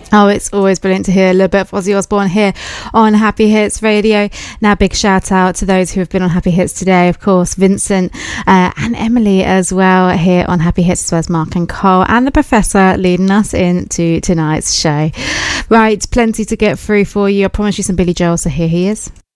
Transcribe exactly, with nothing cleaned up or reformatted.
Oh, it's always brilliant to hear a little bit of Ozzy Osbourne here on Happy Hits Radio. Now, big shout out to those who have been on Happy Hits today. Of course, Vincent uh, and Emily as well here on Happy Hits, as well as Mark and Cole and the Professor leading us into tonight's show. Right, plenty to get through for you. I promise you some Billy Joel, so here he is.